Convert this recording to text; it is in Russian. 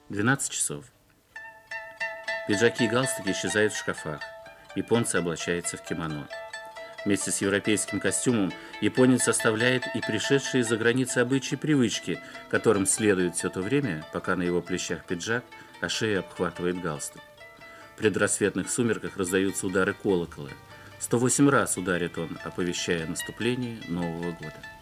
12 часов. Пиджаки и галстуки исчезают в шкафах. Японцы облачаются в кимоно. Вместе с европейским костюмом японец оставляет и пришедшие из-за границы обычаи и привычки, которым следует все то время, пока на его плечах пиджак, а шея обхватывает галстук. В предрассветных сумерках раздаются удары колокола. 108 раз ударит он, оповещая о наступлении Нового года.